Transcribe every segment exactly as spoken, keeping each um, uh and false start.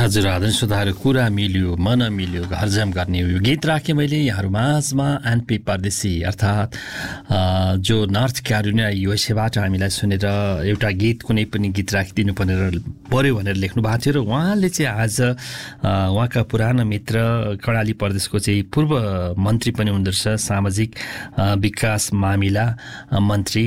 हजुर आदरणीय श्रोताहरू, कुरा मिल्यो, मन मिल्यो, घरजाम गर्ने यो गीत राखेँ मैले यहाँहरू माझमा। एनपी परदेशी अर्थात् जो नर्थ क्यारोलिना युएसएबाट हामीलाई सुनेर एउटा गीत, कुनै पनि गीत राखिदिनु भनेर पर्यो भनेर लेख्नु भएको थियो। र उहाँले चाहिँ आज उहाँका पुराना मित्र कर्णाली प्रदेशको चाहिँ पूर्व मन्त्री पनि हुँदो रहेछ, सामाजिक विकास मामिला मन्त्री,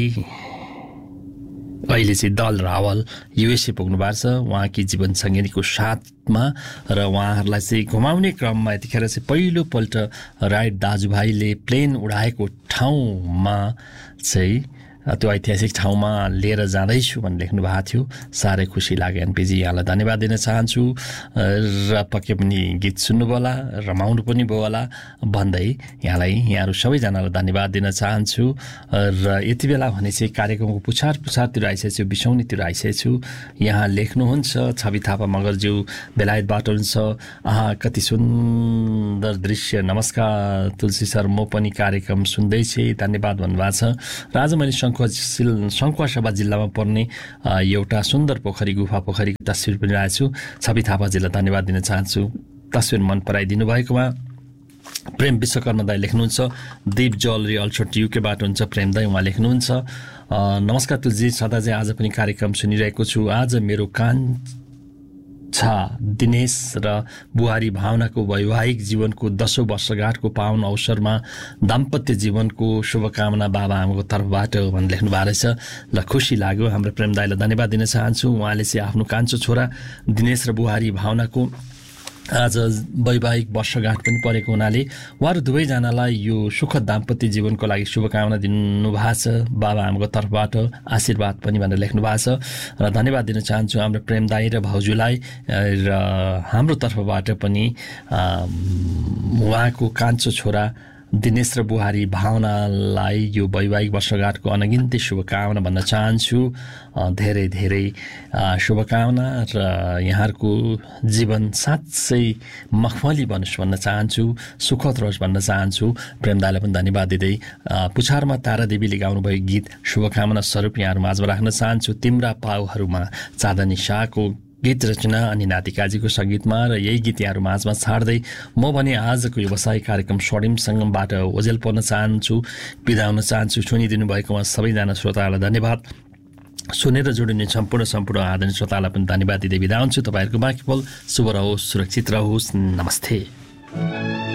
अहिले चाहिँ दल रावल युएसए पुग्नु भएको छ उहाँकी जीवनसङ्गिनीको साथमा। र उहाँहरूलाई चाहिँ घुमाउने क्रममा यतिखेर चाहिँ पहिलोपल्ट राइट दाजुभाइले प्लेन उडाएको ठाउँमा चाहिँ त्यो ऐतिहासिक ठाउँमा लिएर जाँदैछु भनेर लेख्नु भएको थियो। साह्रै खुसी लाग्यो। एनपीजी यहाँलाई धन्यवाद दिन चाहन्छु र पक्कै पनि गीत सुन्नुभयो होला, रमाउनु पनि भयो होला भन्दै यहाँलाई यहाँहरू सबैजनालाई धन्यवाद दिन चाहन्छु। र यति बेला भने चाहिँ कार्यक्रमको पुछार पुछारतिर आइसकेको छु, बिसौनीतिर आइसकेको छु। यहाँ लेख्नुहुन्छ छवि थापा मगरज्यू बेलायतबाट हुनुहुन्छ। आहा कति सुन्दर दृश्य, नमस्कार तुलसी सर, म पनि कार्यक्रम सुन्दैछु, धन्यवाद भन्नुभएको छ। र आज मैले सङ्खुवासभा जिल्लामा पर्ने एउटा सुन्दर पोखरी, गुफा पोखरीको तस्विर पनि राखेको छु। छवि थापाजीलाई धन्यवाद दिन चाहन्छु तस्विर मन पराइदिनु भएकोमा। प्रेम विश्वकर्मा दाई लेख्नुहुन्छ, दीप ज्वेलरी अल्सोट युकेबाट हुन्छ प्रेम दाई, उहाँ लेख्नुहुन्छ नमस्कार तुलजी, सदा चाहिँ आज पनि कार्यक्रम सुनिरहेको छु। आज मेरो कान छ दिनेश र बुहारी भावनाको वैवाहिक जीवनको दसौँ वर्षगाँठको पावन अवसरमा दाम्पत्य जीवनको शुभकामना बाबा आमाको तर्फबाट भनेर लेख्नु भएको रहेछ। ल खुसी लाग्यो। हाम्रो प्रेम दाईलाई धन्यवाद दिन चाहन्छु। उहाँले चाहिँ आफ्नो कान्छो छोरा दिनेश र बुहारी भावनाको आज वैवाहिक वर्षगाँठ पनि परेको हुनाले उहाँहरू दुवैजनालाई यो सुखद दाम्पत्य जीवनको लागि शुभकामना दिनुभएको छ बाबा आमाको तर्फबाट, आशीर्वाद पनि भनेर लेख्नु भएको छ। र धन्यवाद दिन चाहन्छु हाम्रो प्रेम दाई र भाउजूलाई। र हाम्रो तर्फबाट पनि उहाँको कान्छो छोरा दिनेश र बुहारी भावनालाई यो वैवाहिक वर्षगाँठको अनगिन्ती शुभकामना भन्न चाहन्छु। धेरै धेरै शुभकामना र यहाँहरूको जीवन साँच्चै मखमली बनोस् भन्न चाहन्छु, सुखद रहोस् भन्न चाहन्छु। प्रेम दाईलाई पनि धन्यवाद दिँदै पुछारमा तारादेवीले गाउनुभएको गीत शुभकामना स्वरूप यहाँहरू माझमा राख्न चाहन्छु। तिम्रा पाउहरूमा चाँदनी शाहको गीत रचना अनि नातिकाजीको सङ्गीतमा। र यही गीत यहाँहरू माझमा छाड्दै म भने आजको व्यवसायिक कार्यक्रम स्वर्णिम सङ्गमबाट ओझेल पर्न चाहन्छु, बिदा हुन चाहन्छु। सुनिदिनु भएकोमा सबैजना श्रोताहरूलाई धन्यवाद। सुनेर जोडिने सम्पूर्ण सम्पूर्ण आदरणीय श्रोतालाई पनि धन्यवाद दिँदै बिदा हुन्छु। तपाईँहरूको बाँकी पल शुभ रहोस्, सुरक्षित रहोस्। नमस्ते।